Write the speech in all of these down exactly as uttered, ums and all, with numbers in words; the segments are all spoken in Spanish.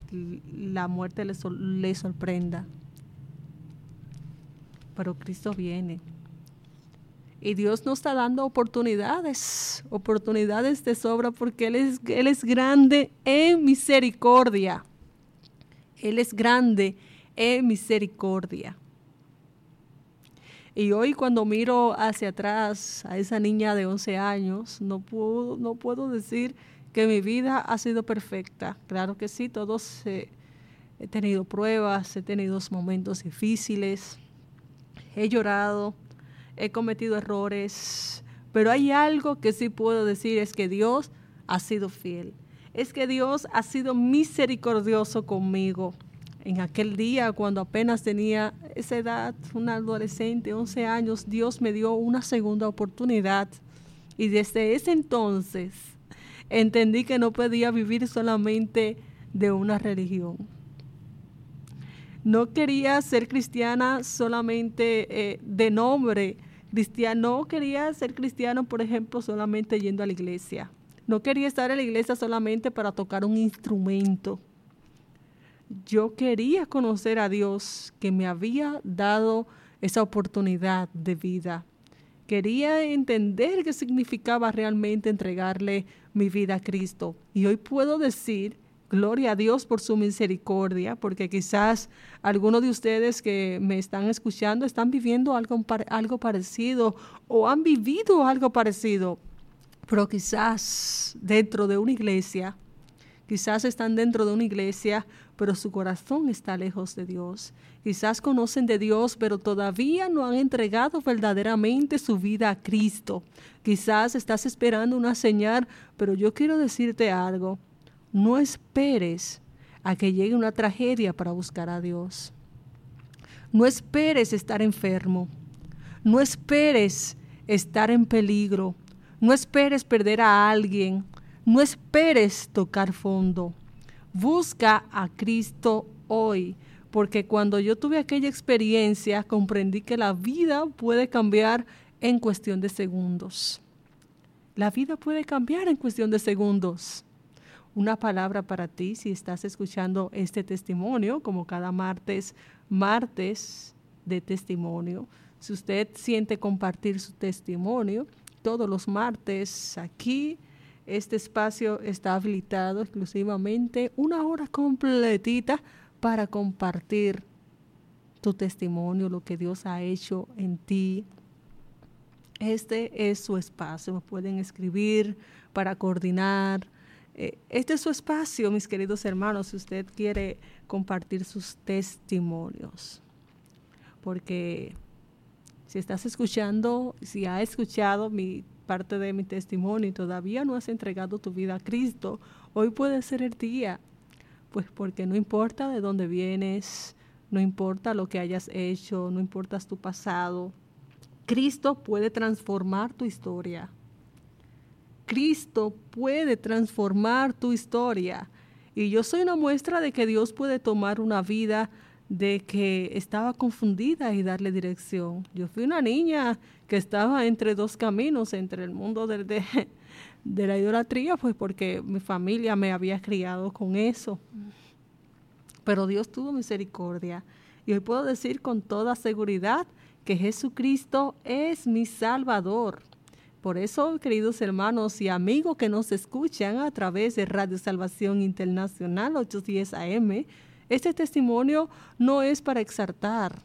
la muerte le, sol, le sorprenda. Pero Cristo viene. Y Dios nos está dando oportunidades, oportunidades de sobra, porque Él es, Él es grande en misericordia. Él es grande en misericordia. Y hoy cuando miro hacia atrás a esa niña de once años, no puedo, no puedo decir que mi vida ha sido perfecta. Claro que sí, todos eh, he tenido pruebas, he tenido momentos difíciles, he llorado, he cometido errores, pero hay algo que sí puedo decir, es que Dios ha sido fiel. Es que Dios ha sido misericordioso conmigo. En aquel día, cuando apenas tenía esa edad, una adolescente, once años, Dios me dio una segunda oportunidad. Y desde ese entonces entendí que no podía vivir solamente de una religión. No quería ser cristiana solamente eh, de nombre. Cristiano, no quería ser cristiano, por ejemplo, solamente yendo a la iglesia. No quería estar en la iglesia solamente para tocar un instrumento. Yo quería conocer a Dios, que me había dado esa oportunidad de vida. Quería entender qué significaba realmente entregarle mi vida a Cristo. Y hoy puedo decir, gloria a Dios por su misericordia, porque quizás algunos de ustedes que me están escuchando están viviendo algo, algo parecido o han vivido algo parecido, pero quizás dentro de una iglesia, quizás están dentro de una iglesia, pero su corazón está lejos de Dios. Quizás conocen de Dios, pero todavía no han entregado verdaderamente su vida a Cristo. Quizás estás esperando una señal, pero yo quiero decirte algo. No esperes a que llegue una tragedia para buscar a Dios. No esperes estar enfermo. No esperes estar en peligro. No esperes perder a alguien. No esperes tocar fondo. Busca a Cristo hoy, porque cuando yo tuve aquella experiencia, comprendí que la vida puede cambiar en cuestión de segundos. La vida puede cambiar en cuestión de segundos. Una palabra para ti, si estás escuchando este testimonio, como cada martes, martes de testimonio. Si usted siente compartir su testimonio, todos los martes aquí, este espacio está habilitado exclusivamente una hora completita para compartir tu testimonio, lo que Dios ha hecho en ti. Este es su espacio. Me pueden escribir para coordinar. Este es su espacio, mis queridos hermanos, si usted quiere compartir sus testimonios. Porque si estás escuchando, si has escuchado mi parte de mi testimonio y todavía no has entregado tu vida a Cristo, hoy puede ser el día. Pues porque no importa de dónde vienes, no importa lo que hayas hecho, no importa tu pasado, Cristo puede transformar tu historia. Cristo puede transformar tu historia. Y yo soy una muestra de que Dios puede tomar una vida de que estaba confundida y darle dirección. Yo fui una niña que estaba entre dos caminos, entre el mundo de, de, de la idolatría, pues porque mi familia me había criado con eso. Pero Dios tuvo misericordia. Y hoy puedo decir con toda seguridad que Jesucristo es mi Salvador. Por eso, queridos hermanos y amigos que nos escuchan a través de Radio Salvación Internacional ochocientos diez A M, este testimonio no es para exaltar,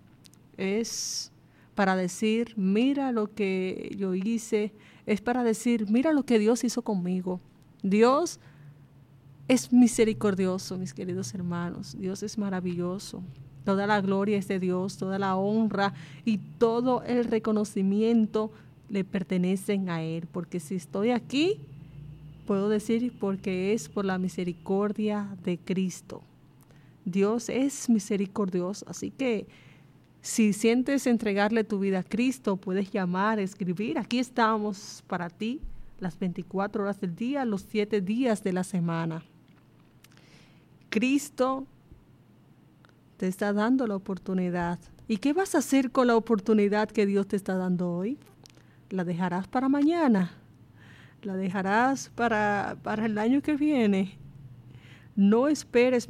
es para decir, mira lo que yo hice, es para decir, mira lo que Dios hizo conmigo. Dios es misericordioso, mis queridos hermanos, Dios es maravilloso. Toda la gloria es de Dios, toda la honra y todo el reconocimiento le pertenecen a Él, porque si estoy aquí, puedo decir porque es por la misericordia de Cristo. Dios es misericordioso, así que si sientes entregarle tu vida a Cristo, puedes llamar, escribir. Aquí estamos para ti las veinticuatro horas del día, los siete días de la semana. Cristo te está dando la oportunidad. ¿Y qué vas a hacer con la oportunidad que Dios te está dando hoy? ¿La dejarás para mañana? ¿La dejarás para, para el año que viene? No esperes